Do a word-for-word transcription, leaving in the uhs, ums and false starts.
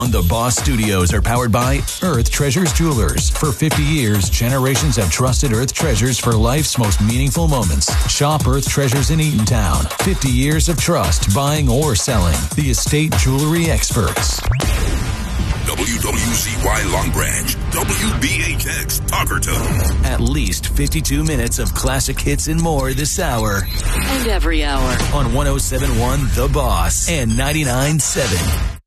The Boss Studios are powered by Earth Treasures Jewelers. For fifty years, generations have trusted Earth Treasures for life's most meaningful moments. Shop Earth Treasures in Eatontown. fifty years of trust, buying or selling. The estate jewelry experts. W W C Y Long Branch, W B H X Talkerton. At least fifty-two minutes of classic hits and more this hour. And every hour. On one oh seven point one The Boss and ninety-nine point seven